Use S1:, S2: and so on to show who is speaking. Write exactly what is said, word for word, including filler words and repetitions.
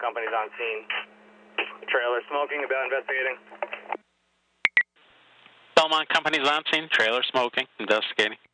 S1: Company's on scene. Trailer smoking, about investigating.
S2: Belmont Company's on scene, trailer smoking, investigating.